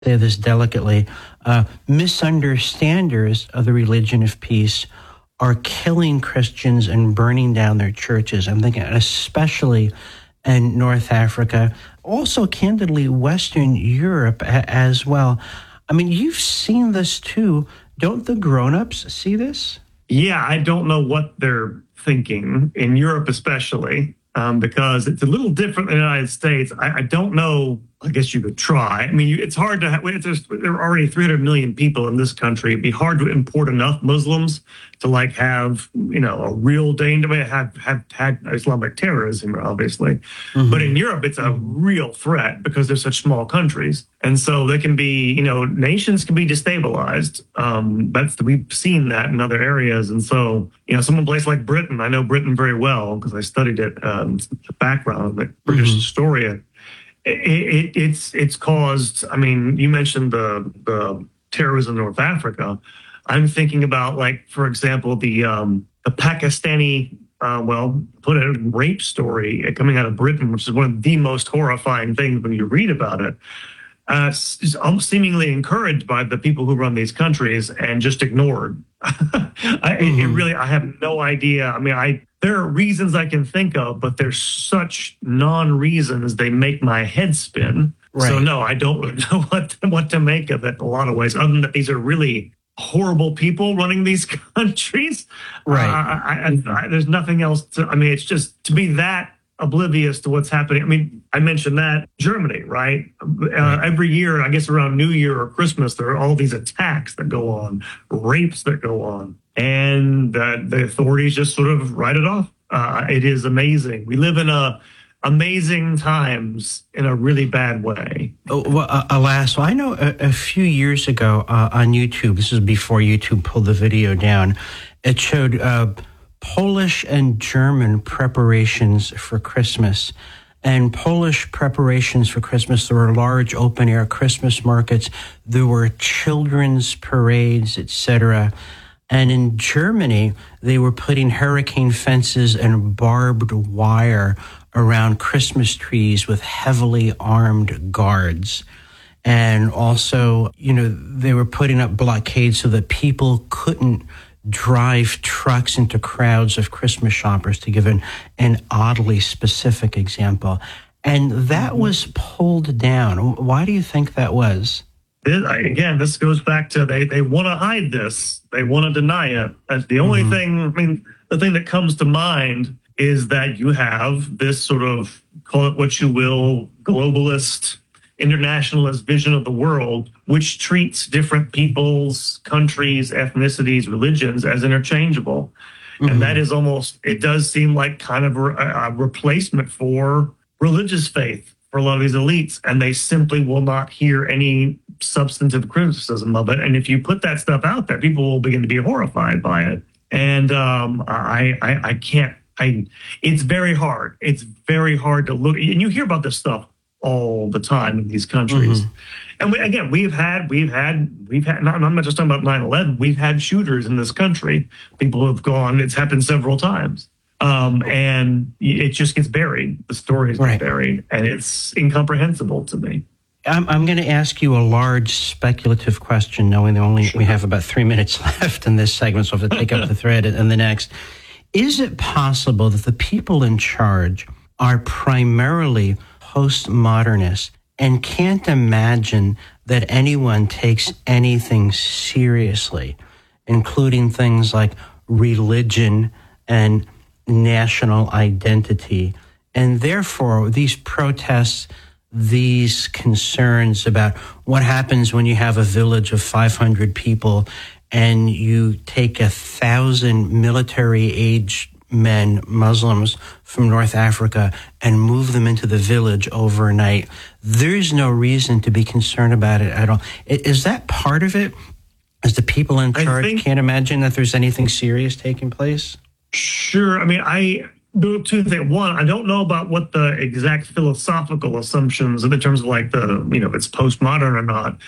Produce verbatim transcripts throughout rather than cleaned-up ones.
say this delicately, uh, misunderstanders of the religion of peace are killing Christians and burning down their churches. I'm thinking especially in North Africa, also candidly Western Europe a- as well. I mean, you've seen this too. Don't the grown-ups see this? Yeah, I don't know what they're thinking in Europe, especially um, because it's a little different in the United States. I, I don't know. I guess you could try. I mean, you, it's hard to have, it's, there are already three hundred million people in this country. It'd be hard to import enough Muslims to like have, you know, a real danger. I mean, have, have had Islamic terrorism, obviously. Mm-hmm. But in Europe, it's a real threat because they're such small countries. And so they can be, you know, nations can be destabilized. Um, that's, we've seen that in other areas. And so, you know, some place like Britain, I know Britain very well because I studied it, um, the background, the British mm-hmm. historian. It, it, it's it's caused. I mean, you mentioned the the terrorism in North Africa. I'm thinking about, like, for example, the um, the Pakistani, uh, well, put a rape story coming out of Britain, which is one of the most horrifying things when you read about it. Uh, it's seemingly encouraged by the people who run these countries and just ignored. I, mm-hmm. it, it really, I have no idea. I mean, I. There are reasons I can think of, but there's such non-reasons they make my head spin. Right. So no, I don't know what what to make of it in a lot of ways, other than that these are really horrible people running these countries. Right. Uh, I, I, I, there's nothing else to, I mean, it's just to be that oblivious to what's happening. I mean, I mentioned that Germany, right? Uh, every year, I guess around New Year or Christmas, there are all these attacks that go on, rapes that go on. And uh, the authorities just sort of write it off. Uh, it is amazing. We live in a amazing times in a really bad way. Oh, well, uh, alas, well, I know a, a few years ago uh, on YouTube, this was before YouTube pulled the video down, it showed uh, Polish and German preparations for Christmas. And Polish preparations for Christmas, there were large open-air Christmas markets, there were children's parades, et cetera. And in Germany, they were putting hurricane fences and barbed wire around Christmas trees with heavily armed guards. And also, you know, they were putting up blockades so that people couldn't drive trucks into crowds of Christmas shoppers, to give an, an oddly specific example. And that was pulled down. Why do you think that was? Again, this goes back to they, they want to hide this. They want to deny it. That's the only mm-hmm. thing, I mean, the thing that comes to mind is that you have this sort of, call it what you will, globalist, internationalist vision of the world, which treats different peoples, countries, ethnicities, religions as interchangeable. Mm-hmm. And that is almost, it does seem like kind of a, a replacement for religious faith for a lot of these elites, and they simply will not hear any substantive criticism of it. And if you put that stuff out there, people will begin to be horrified by it. And um, I, I, I can't. I. It's very hard. It's very hard to look. And you hear about this stuff all the time in these countries. Mm-hmm. And we, again, we've had, we've had, we've had. Not, I'm not just talking about nine eleven. We've had shooters in this country. People have gone. It's happened several times. Um, and it just gets buried. The stories get right. buried, and it's incomprehensible to me. I'm, I'm going to ask you a large speculative question, knowing that only sure. we have about three minutes left in this segment, so I have to take up the thread in the next. Is it possible that the people in charge are primarily postmodernists and can't imagine that anyone takes anything seriously, including things like religion and national identity? And therefore, these protests, these concerns about what happens when you have a village of five hundred people and you take a thousand military-aged men, Muslims from North Africa, and move them into the village overnight, there's no reason to be concerned about it at all. Is that part of it? As the people in charge think- can't imagine that there's anything serious taking place? Sure. I mean, I do two things. One, I don't know about what the exact philosophical assumptions in terms of like the, you know, if it's postmodern or not.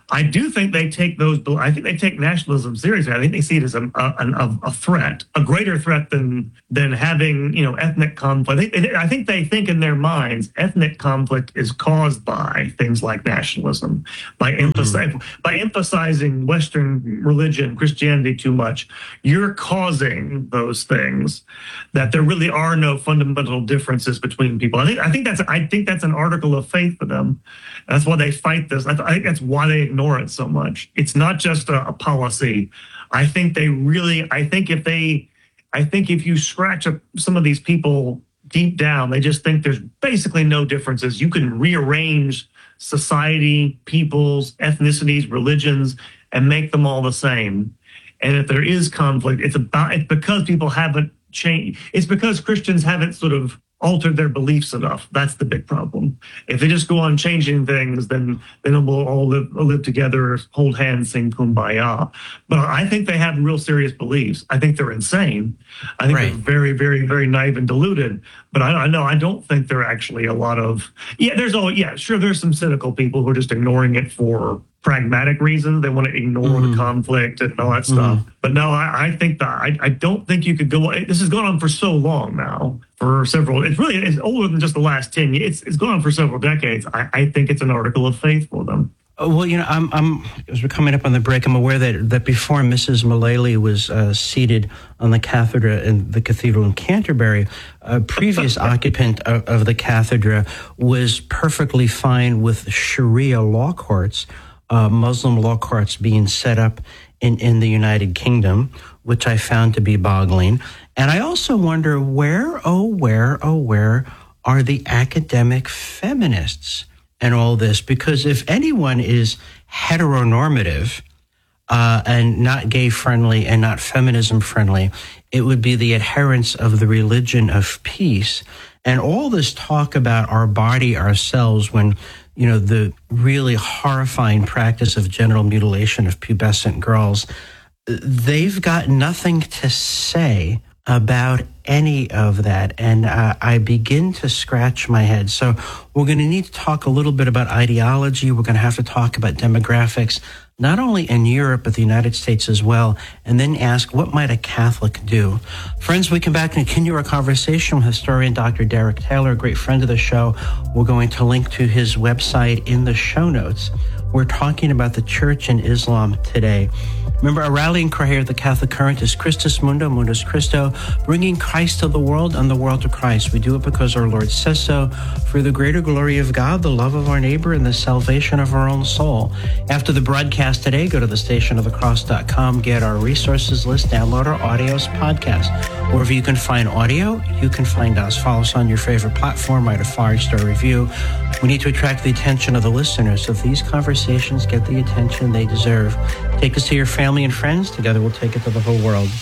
I do think they take those. I think they take nationalism seriously. I think they see it as a a, a threat, a greater threat than than having you know ethnic conflict. I think, I think they think in their minds ethnic conflict is caused by things like nationalism, by mm-hmm. emphasizing by emphasizing Western religion, Christianity too much. You're causing those things. That there really are no fundamental differences between people. I think I think that's I think that's an article of faith for them. That's why they fight this. I think that's why they ignore it so much. It's not just a, a policy. I think they really, I think if they, I think if you scratch up some of these people deep down, they just think there's basically no differences. You can rearrange society, peoples, ethnicities, religions, and make them all the same. And if there is conflict, it's about, it's because people haven't changed. It's because Christians haven't sort of altered their beliefs enough. That's the big problem. If they just go on changing things, then then we'll all live, live together, hold hands, sing kumbaya. But I think they have real serious beliefs. I think they're insane. I think right. they're very, very, very naive and deluded. But I, I know I don't think they're actually a lot of, yeah, there's all, yeah, sure, there's some cynical people who are just ignoring it for pragmatic reasons. They want to ignore mm-hmm. the conflict and all that stuff. Mm-hmm. But no, I, I think that I, I don't think you could go. This has gone on for so long now, for several. It's really it's older than just the last ten years. It's it's gone on for several decades. I, I think it's an article of faith for them. Well, you know, I'm, I'm as we're coming up on the break, I'm aware that that before Missus Mullally was uh, seated on the cathedra in the cathedral in Canterbury, a previous occupant of, of the cathedra was perfectly fine with Sharia law courts. Uh, Muslim law courts being set up in, in the United Kingdom, which I found to be boggling. And I also wonder where, oh, where, oh, where are the academic feminists in all this? Because if anyone is heteronormative uh, and not gay-friendly and not feminism-friendly, it would be the adherents of the religion of peace. And all this talk about our body, ourselves, when you know, the really horrifying practice of genital mutilation of pubescent girls, they've got nothing to say about any of that. And uh, I begin to scratch my head. So we're going to need to talk a little bit about ideology. We're going to have to talk about demographics, not only in Europe, but the United States as well, and then ask, what might a Catholic do? Friends, we come back and continue our conversation with historian Doctor Derek Taylor, a great friend of the show. We're going to link to his website in the show notes. We're talking about the church and Islam today. Remember, our rallying cry here at the Catholic Current is Christus Mundo, Mundus Christo, bringing Christ to the world and the world to Christ. We do it because our Lord says so, for the greater glory of God, the love of our neighbor, and the salvation of our own soul. After the broadcast today, go to the station of the cross dot com, get our resources list, download our audios podcast. Wherever you can find audio, you can find us. Follow us on your favorite platform, write a five-star review. We need to attract the attention of the listeners, so if these conversations get the attention they deserve, take us to your family and friends. Together we'll take it to the whole world.